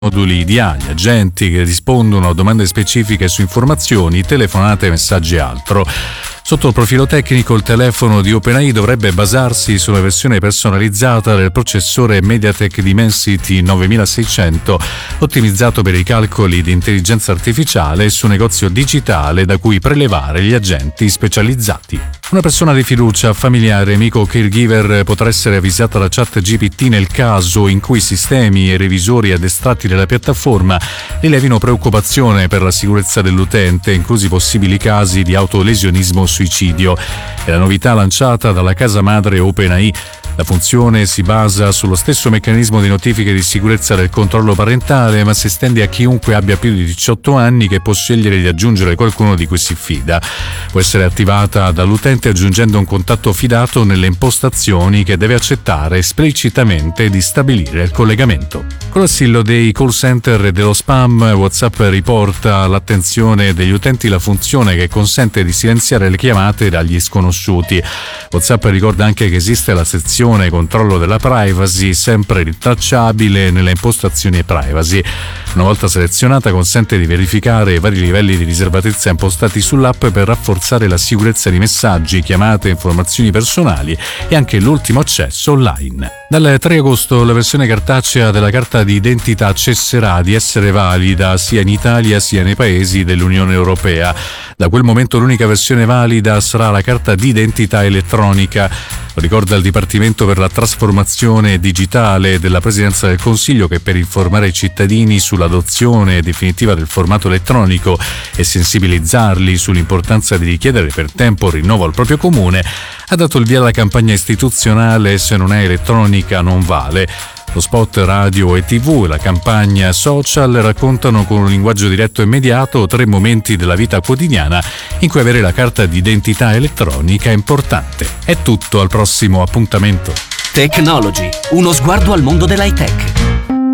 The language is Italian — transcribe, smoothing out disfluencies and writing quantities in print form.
moduli di agli agenti che rispondono a domande specifiche su informazioni, telefonate, messaggi e altro. Sotto il profilo tecnico, il telefono di OpenAI dovrebbe basarsi sulla versione personalizzata del processore MediaTek Dimensity 9600, ottimizzato per i calcoli di intelligenza artificiale su negozio digitale da cui prelevare gli agenti specializzati. Una persona di fiducia, familiare, amico o caregiver potrà essere avvisata da ChatGPT nel caso in cui sistemi e revisori addestrati della piattaforma rilevino preoccupazione per la sicurezza dell'utente, inclusi possibili casi di autolesionismo o suicidio. È la novità lanciata dalla casa madre OpenAI. La funzione si basa sullo stesso meccanismo di notifiche di sicurezza del controllo parentale, ma si estende a chiunque abbia più di 18 anni che può scegliere di aggiungere qualcuno di cui si fida. Può essere attivata dall'utente aggiungendo un contatto fidato nelle impostazioni che deve accettare esplicitamente di stabilire il collegamento. Con l'assillo dei call center e dello spam, WhatsApp riporta all'attenzione degli utenti la funzione che consente di silenziare le chiamate dagli sconosciuti. WhatsApp ricorda anche che esiste la sezione controllo della privacy, sempre rintracciabile nelle impostazioni privacy. Una volta selezionata, consente di verificare i vari livelli di riservatezza impostati sull'app per rafforzare la sicurezza di messaggi, chiamate, informazioni personali e anche l'ultimo accesso online. Dal 3 agosto la versione cartacea della carta di identità cesserà di essere valida sia in Italia sia nei paesi dell'Unione Europea. Da quel momento l'unica versione valida sarà la carta di identità elettronica. Lo ricorda il Dipartimento per la Trasformazione Digitale della Presidenza del Consiglio, che per informare i cittadini sull'adozione definitiva del formato elettronico e sensibilizzarli sull'importanza di richiedere per tempo il rinnovo al proprio comune, ha dato il via alla campagna istituzionale "Se non è elettronica non vale". Lo spot radio e TV e la campagna social raccontano con un linguaggio diretto e immediato 3 momenti della vita quotidiana in cui avere la carta di identità elettronica è importante. È tutto, al prossimo appuntamento. Technology, uno sguardo al mondo dell'high tech.